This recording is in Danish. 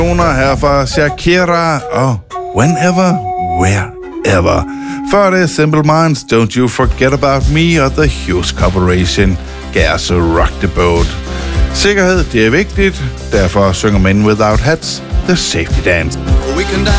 her fra Shakira og Whenever, Wherever. Før det Simple Minds, Don't You Forget About Me og The Hughes Corporation, Gas Rock the Boat. Sikkerhed, det er vigtigt, derfor synger Men Without Hats The Safety Dance.